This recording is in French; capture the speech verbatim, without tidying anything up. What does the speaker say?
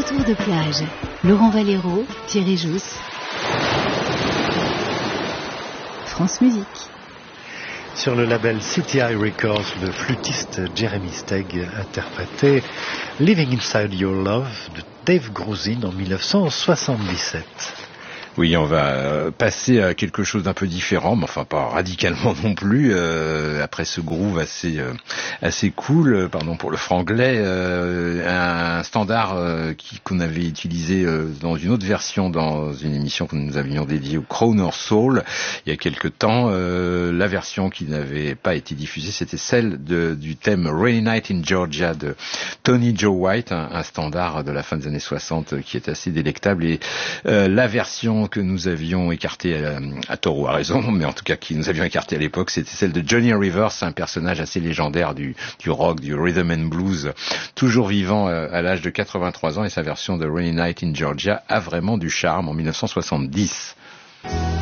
Retour de plage. Laurent Valero, Thierry Jousse. France Musique. Sur le label C T I Records, le flûtiste Jeremy Steig interprétait Living Inside Your Love de Dave Grusin en dix-neuf cent soixante-dix-sept. Oui, on va passer à quelque chose d'un peu différent, mais enfin pas radicalement non plus. Euh, après ce groove assez euh, assez cool, pardon pour le franglais, euh, un standard euh, qui, qu'on avait utilisé euh, dans une autre version dans une émission que nous avions dédiée au Crooner Soul il y a quelque temps. Euh, la version qui n'avait pas été diffusée, c'était celle de, du thème Rainy Night in Georgia de Tony Joe White, un, un standard de la fin des années soixante qui est assez délectable. Et euh, la version que nous avions écarté à, à tort ou à raison, mais en tout cas qui nous avions écarté à l'époque, c'était celle de Johnny Rivers, un personnage assez légendaire du, du rock, du rhythm and blues, toujours vivant à l'âge de quatre-vingt-trois ans, et sa version de Rainy Night in Georgia a vraiment du charme en dix-neuf cent soixante-dix.